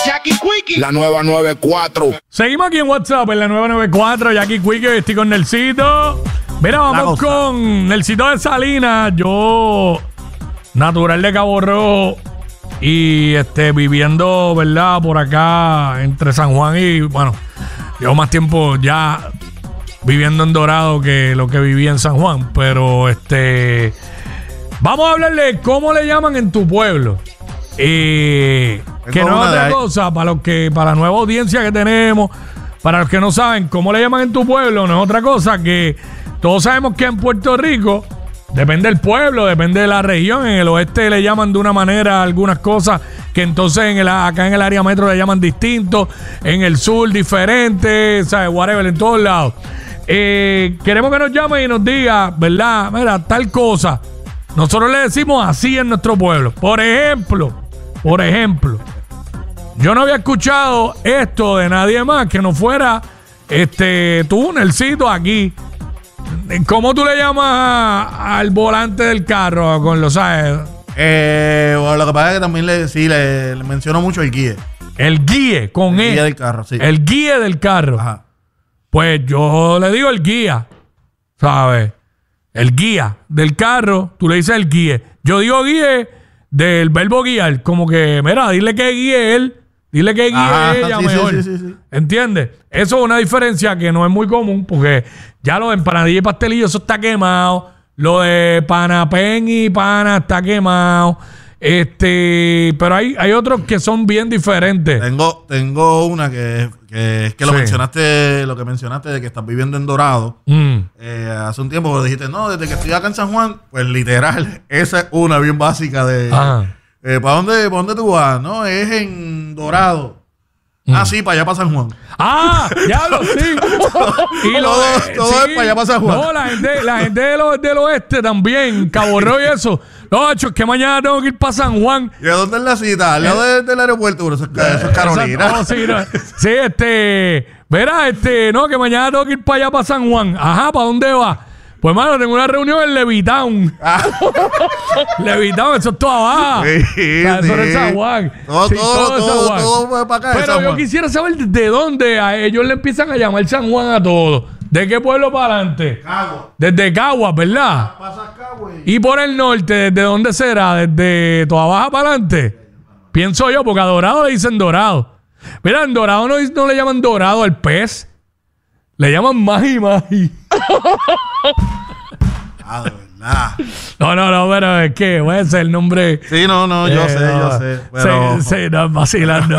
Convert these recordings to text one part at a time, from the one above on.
Jackie Quickie, la nueva 94. Seguimos aquí en WhatsApp, en la nueva 94. Jackie Quickie, estoy con Nelsito. Mira, vamos con Nelsito de Salinas. Yo, natural de Cabo Rojo. Y viviendo, ¿verdad? Por acá, entre San Juan y, bueno, llevo más tiempo ya viviendo en Dorado que lo que viví en San Juan. Pero, vamos a hablarle de cómo le llaman en tu pueblo. Que no es otra cosa, para la nueva audiencia que tenemos, para los que no saben cómo le llaman en tu pueblo, no es otra cosa que todos sabemos que en Puerto Rico, depende del pueblo, depende de la región. En el oeste le llaman de una manera algunas cosas que entonces acá en el área metro le llaman distinto, en el sur diferente, ¿sabes? Whatever, en todos lados. Queremos que nos llame y nos diga, ¿verdad? Mira, tal cosa. Nosotros le decimos así en nuestro pueblo. Por ejemplo, yo no había escuchado esto de nadie más que no fuera tú, Nelsito, aquí. ¿Cómo tú le llamas al volante del carro con los sabes? Bueno, lo que pasa es que también le menciono mucho el guía. El guía, con el guía del carro, sí. El guía del carro. Ajá. Pues yo le digo el guía, ¿sabes? El guía del carro, tú le dices el guía. Yo digo guía del verbo guiar, como que, mira, dile que guíe él, dile que guíe ella mejor. Sí. ¿Entiendes? Eso es una diferencia que no es muy común, porque ya lo de empanadilla y pastelillo, eso está quemado. Lo de panapén y pana está quemado. Pero hay otros que son bien diferentes. Tengo una que es que lo que mencionaste de que estás viviendo en Dorado. Hace un tiempo dijiste, no, desde que estoy acá en San Juan, pues literal, esa es una bien básica de ¿para dónde tú vas? No, es en Dorado. Sí, para allá para San Juan. Ya lo sí. Y todo es para allá para San Juan. No, la gente del oeste también, Cabo Rojo y eso. No, es que mañana tengo que ir para San Juan. ¿Y a dónde es la cita? Al lado del aeropuerto. Eso es Carolina. No, sí, verá, no, que mañana tengo que ir para allá para San Juan. Ajá, ¿para dónde va? Pues, mano, tengo una reunión en Levitown. Levitown, eso es todo abajo. Eso es San Juan. Todo para acá. Pero yo quisiera saber de dónde a ellos le empiezan a llamar San Juan a todos. ¿De qué pueblo para adelante? Cagua. Desde Cagua, ¿verdad? Pasas Cagua. Y por el norte, ¿desde dónde será? ¿Desde Toa Baja para adelante? Pienso yo, porque a Dorado le dicen Dorado. Mira, en Dorado no le llaman Dorado al pez. Le llaman Magi. De verdad. No, pero es que puede ser el nombre. Sí, no, yo sé. Pero... Sí, no, vacilando.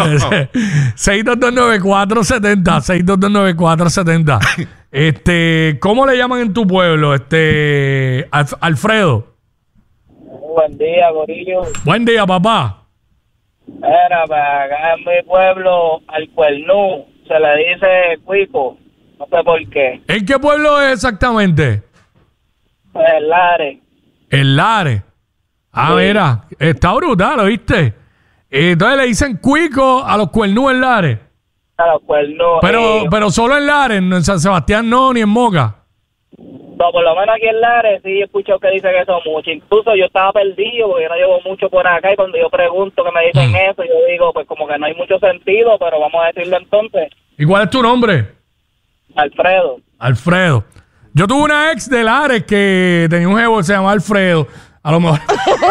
6229470. 6229470. ¿Cómo le llaman en tu pueblo? Alfredo. Buen día, gorillo. Buen día, papá. Era para acá en mi pueblo, al cuernú, se le dice cuico. No sé por qué. ¿En qué pueblo es exactamente? El Lares. El Lares. Sí. Mira, está brutal, ¿oíste? Entonces le dicen cuico a los cuernú en Lares. A los cuernú. Pero solo en Lares, en San Sebastián no, ni en Moca. No, por lo menos aquí en Lares sí escucho que dicen eso mucho. Incluso yo estaba perdido porque yo no llevo mucho por acá y cuando yo pregunto que me dicen eso, yo digo, pues como que no hay mucho sentido, pero vamos a decirlo entonces. ¿Y cuál es tu nombre? Alfredo. Yo tuve una ex de Lares que tenía un jevo que se llamaba Alfredo. A lo mejor.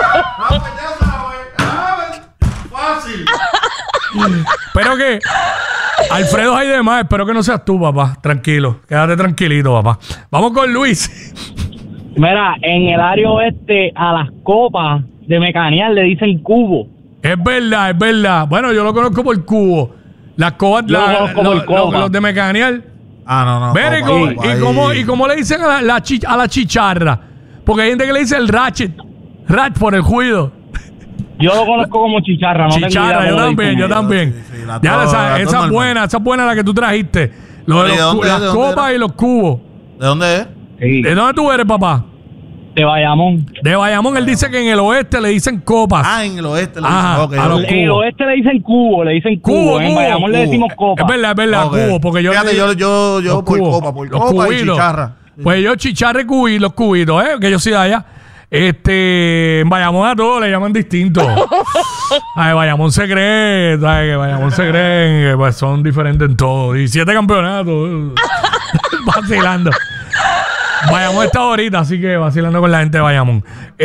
Fácil. Pero que Alfredo hay demás. Espero que no seas tú, papá. Tranquilo. Quédate tranquilito, papá. Vamos con Luis. Mira, en el área oeste a las copas de Mecaneal le dicen cubo. Es verdad. Bueno, yo lo conozco por cubo. Las cobas, los de Mecaneal. No. Ver, ¿y cómo le dicen a la chicharra? Porque hay gente que le dice el ratchet por el juido. Yo lo conozco como chicharra, ¿no? Chicharra, yo también. Sí, esa es buena la que tú trajiste. Las copas y los cubos. ¿De dónde es? Sí. ¿De dónde tú eres, papá? De Bayamón. De Bayamón, él dice que en el oeste le dicen copas. En el oeste le dicen copas. En el oeste le dicen cubo, En Bayamón le decimos copas. Es verdad, cubo. Porque yo por copa y chicharra. Pues yo chicharra y los cubitos, que yo soy de allá. En Bayamón a todos le llaman distinto. Ay, Bayamón se cree, ¿sabes? Que Bayamón se creen que pues, son diferentes en todo. 17 campeonatos. Vacilando. Bayamón está ahorita, así que vacilando con la gente de Bayamón.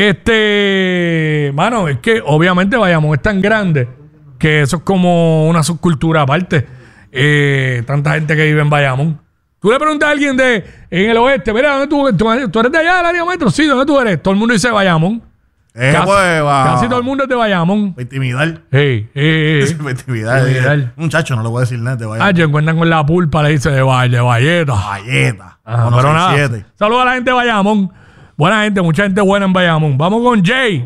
Mano, es que obviamente Bayamón es tan grande que eso es como una subcultura aparte. Tanta gente que vive en Bayamón. Tú le preguntas a alguien en el oeste, mira, ¿dónde tú eres de allá del área metro? Sí, ¿dónde tú eres? Todo el mundo dice Bayamón. Casi todo el mundo es de Bayamón. Para intimidar. Sí. Para intimidar. Muchacho, no le voy a decir nada de Bayamón. Yo encuentran con la pulpa, le dice de Valleta. Valleta. Pero nada. Saludos a la gente de Bayamón. Buena gente, mucha gente buena en Bayamón. Vamos con Jay.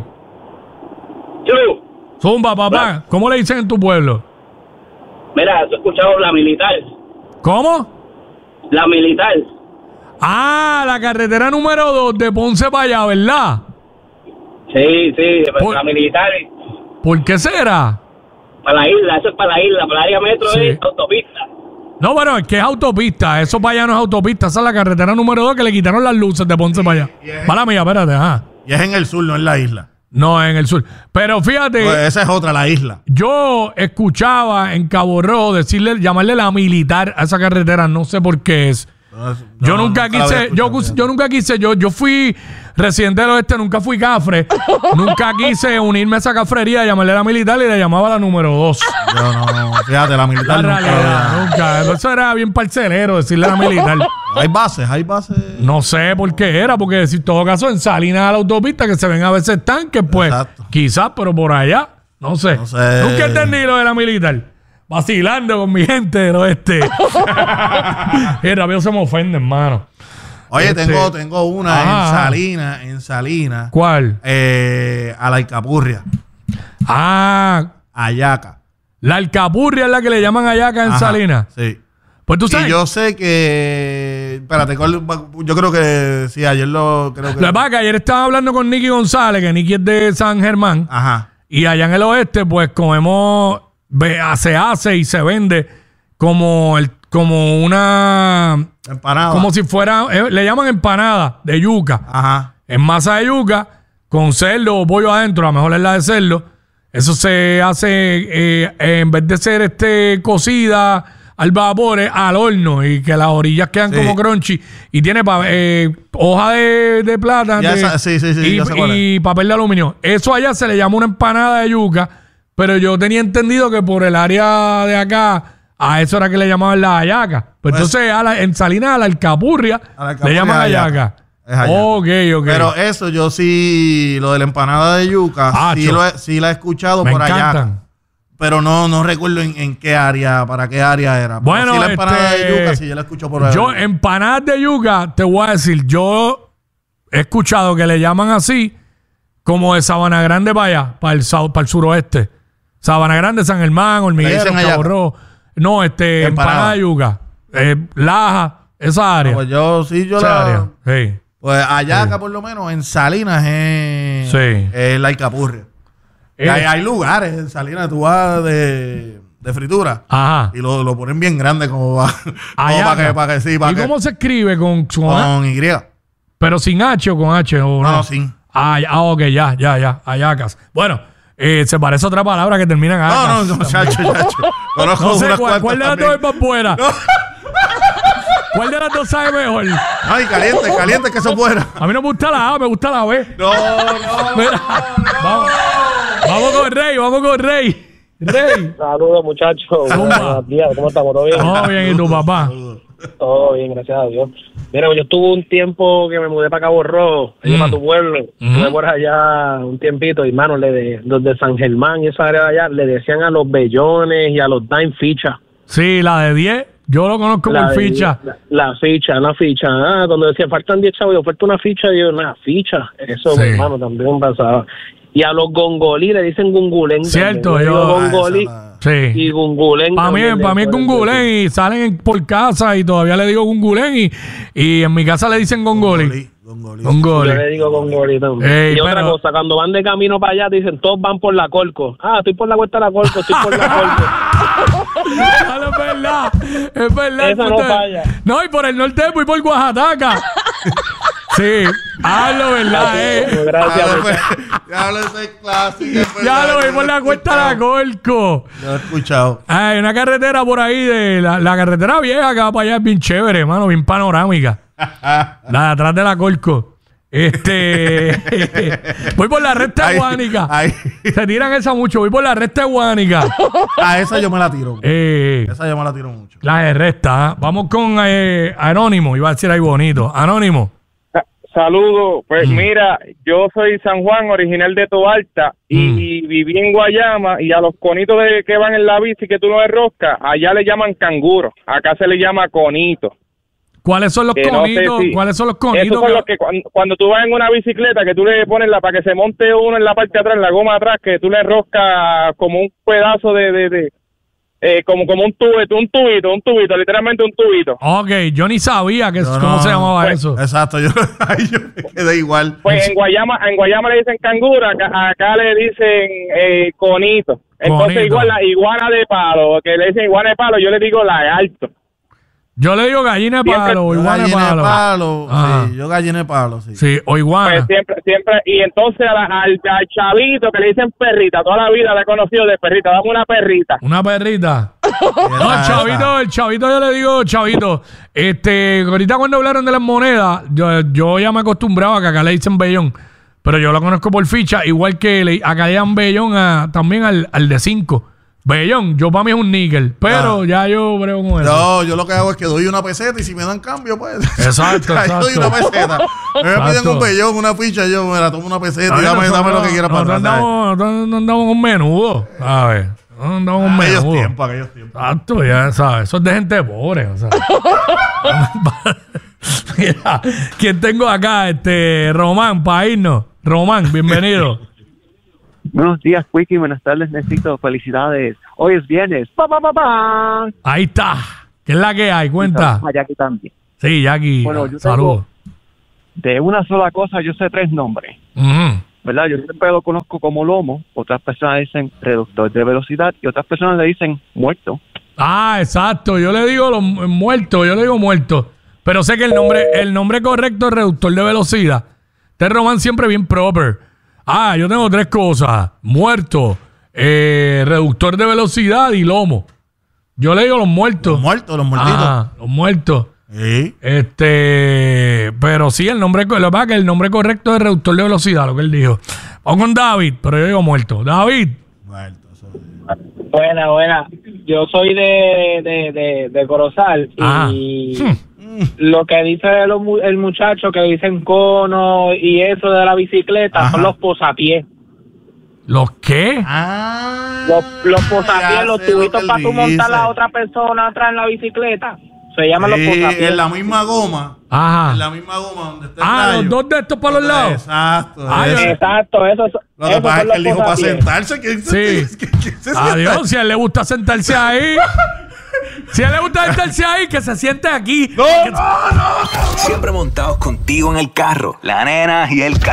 Zumba, papá. ¿Cómo le dicen en tu pueblo? Mira, ¿has escuchado la militar? ¿Cómo? La militar. La carretera número 2 de Ponce para allá, ¿verdad? Sí, la militar. ¿Por qué será? Para la isla, eso es para la isla, para el área metro es autopista. No, bueno, es que es autopista, eso para allá no es autopista, esa es la carretera número 2 que le quitaron las luces de Ponce para allá. Para mía, espérate, Y es en el sur, no en la isla. No, en el sur. Pero fíjate. Pues esa es otra, la isla. Yo escuchaba en Cabo Rojo llamarle la militar a esa carretera, no sé por qué es. Yo nunca quise, yo fui residente del oeste, nunca fui cafre, nunca quise unirme a esa cafrería, llamarle la militar y le llamaba la número 2. Yo no, fíjate, la militar nunca. Eso era bien parcelero decirle la militar. Hay bases. No sé por qué era, porque si en todo caso en Salinas a la autopista que se ven a veces tanques, pues quizás, pero por allá, no sé. Nunca entendí lo de la militar. Vacilando con mi gente del oeste. El rabio se me ofende, hermano. Oye, tengo una en Salinas. ¿Cuál? A la Alcapurria. Ayaca. La Alcapurria es la que le llaman Ayaca en Salinas. Sí. Pues tú sabes. Y yo sé que. Espérate, yo creo que sí, ayer creo que. Lo que pasa es que ayer estaba hablando con Nicky González, que Nicky es de San Germán. Ajá. Y allá en el oeste, pues comemos. Se hace y se vende como una empanada. Como si fuera, le llaman empanada de yuca. Ajá. En masa de yuca, con cerdo o pollo adentro, a lo mejor es la de cerdo. Eso se hace en vez de ser cocida al vapor, al horno, y que las orillas quedan como crunchy. Y tiene hoja de plátano y papel de aluminio. Eso allá se le llama una empanada de yuca. Pero yo tenía entendido que por el área de acá, a eso era que le llamaban la hallaca. Pues entonces en Salinas a la alcapurria le llaman hallaca. Ok. Pero eso yo sí, lo de la empanada de yuca, sí la he escuchado por hallaca. Pero no recuerdo en qué área, para qué área era. Pero bueno, sí, la empanada de yuca, sí, yo la escucho por ahí. Yo, empanadas de yuca, te voy a decir, yo he escuchado que le llaman así, como de Sabana Grande para allá, para el suroeste. Sabana Grande, San Germán, Hormiguero, Cabo Rojo. No, empanada de yuca. Laja, esa área. Pues yo área. Sí. Pues Ayaca, por lo menos, en Salinas es la Alcapurria. Hay lugares en Salinas, tú vas de fritura. Ajá. Y lo ponen bien grande como para que sí. ¿Y cómo se escribe con Y? Pero sin H o con H. ¿O no, sin. Ok, ya. Ayacas. Bueno. Se parece a otra palabra que termina en Ayacas. No, chacho. Conozco no sé unas cuál de las dos es más buena. No. ¿Cuál de las dos sabe mejor? Ay, caliente, que eso fuera. A mí no me gusta la A, me gusta la B. No. Mira, vamos con Rey. Saludos, muchachos. Buenos días, ¿cómo estamos? ¿Todo bien? Todo bien, ¿y tu papá? Todo bien, gracias a Dios. Mira, yo estuve un tiempo que me mudé para Cabo Rojo, para tu pueblo. Estuve por allá un tiempito, y mano, los de San Germán y esa área de allá, le decían a los bellones y a los dime ficha. Sí, la de 10, yo lo conozco por ficha. La ficha. Cuando decía faltan 10 chavos, yo falta una ficha, yo, una ficha. Eso, mi hermano, también pasaba. Y a los gongolí le dicen gungulén. Cierto, yo. Gongolí. Sí. Y gungulén. Para mí es gungulén y salen por casa y todavía le digo gungulén y en mi casa le dicen gongolí. Yo le digo gongolí también. Y otra cosa, cuando van de camino para allá dicen todos van por la Corco. Estoy por la cuesta de la Corco, estoy por la Corco. Es verdad. Eso no falla. No, y por el norte voy por Oaxaca. Sí, Hazlo, ¿verdad? Gracias. Ya lo sé, clásico. Ya lo vi por la cuesta de la Colco. Lo he escuchado. Hay una carretera por ahí de la carretera vieja que va para allá es bien chévere, hermano, bien panorámica. La de atrás de la Colco. Voy por la recta de Guánica. Se tiran esa mucho. Voy por la recta de Guánica. Esa yo me la tiro. Esa yo me la tiro mucho. La de recta. Vamos con Anónimo. Iba a decir ahí bonito. Anónimo. Saludos. Pues mira, yo soy San Juan, original de Toalta, y viví en Guayama, y a los conitos que van en la bici que tú no enroscas, allá le llaman canguro. Acá se le llama conito. ¿Cuáles son los conitos? No sé si ¿Cuáles son los conitos? Esos son los que cuando tú vas en una bicicleta, que tú le pones para que se monte uno en la parte de atrás, en la goma de atrás, que tú le enroscas como un pedazo como un tubito, literalmente un tubito. Ok, yo ni sabía cómo se llamaba eso. Exacto, yo me quedé igual. Pues en Guayama le dicen canguro, acá le dicen conito. Entonces Conito. igual la iguana de palo, que le dicen iguana de palo, yo le digo lagarto. Yo le digo gallina de palo o iguana de Gallina de palo. palo. Ajá. Sí, yo gallina de palo, sí. Sí, o iguana. Pues siempre, y entonces al chavito que le dicen perrita, toda la vida la he conocido de perrita, dame una perrita. Una perrita. No, el chavito yo le digo chavito. Ahorita cuando hablaron de las monedas, yo ya me acostumbraba a que acá le dicen bellón. Pero yo lo conozco por ficha, igual que acá le dan bellón también al de 5. Bellón, yo para mí es un níquel, pero ya yo brego con eso. No, yo lo que hago es que doy una peseta y si me dan cambio, pues. Exacto, yo doy una peseta. Me piden un bellón, una ficha, yo me la tomo una peseta y dame lo que quiera para atrás. No andamos con menudo, ¿sabes? No andamos con menudo. Aquellos tiempos. Exacto, ya sabes. Eso es de gente pobre, o sea. Mira, ¿quién tengo acá? Román, para irnos. Román, bienvenido. Buenos días, Quickie. Buenas tardes, Necesito. Felicidades. Hoy es viernes. ¡Pa! Ahí está. ¿Qué es la que hay? Cuenta. A Jackie también. Sí, Jackie. Bueno, yo saludos. De una sola cosa, yo sé 3 nombres. ¿Verdad? Yo siempre lo conozco como lomo. Otras personas dicen reductor de velocidad y otras personas le dicen muerto. Ah, exacto. Yo le digo muerto. Pero sé que el nombre correcto es reductor de velocidad. Román siempre bien proper. Yo tengo 3 cosas. Muerto, reductor de velocidad y lomo. Yo le digo los muertos. Los muertitos. Los muertos. Sí. Pero sí, lo que pasa es que el nombre correcto es reductor de velocidad, lo que él dijo. Vamos con David, pero yo digo muerto. David. Muerto. Buena. Yo soy de Corozal y lo que dice el muchacho que dicen cono y eso de la bicicleta son los posapiés. ¿Los qué? Los posapiés, los tubitos para tú montar a la otra persona atrás en la bicicleta. Se llaman los posapiés. Y en la misma goma. Ajá. En la misma goma donde está el rayo. Los 2 de estos para los lados. Exacto. Exacto, eso. Lo que pasa es que él dijo para sentarse. ¿Quién se sienta? Adiós, si a él le gusta sentarse ahí. Si a él le gusta sentarse ahí, que se siente aquí. No. Siempre montados contigo en el carro. La nena y el